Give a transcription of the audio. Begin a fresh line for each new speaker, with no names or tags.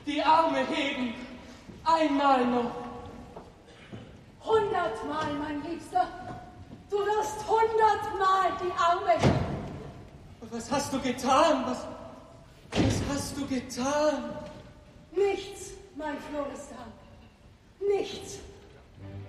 Die Arme heben. Einmal noch.
100-mal, mein Liebster. Du wirst 100-mal die Arme heben.
Was hast du getan? Was hast du getan?
Nichts, mein Florestan. Nichts.